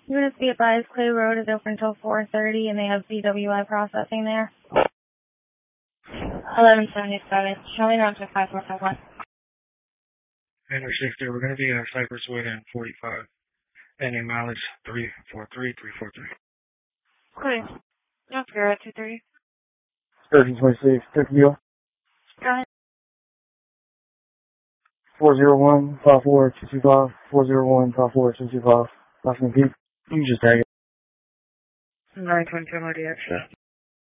Units be advised, Clay Road is open until 4:30 and they have CWI processing there. 1177, showing on to 5451. Interstate there, we're going to be at Cypress Wood and 45. And in mileage 343. Clear. No, Spirit 230. 1326, take the deal. Go ahead. 401-54225, 401-54225. Last name Pete. You can just tag it. 922 MODX.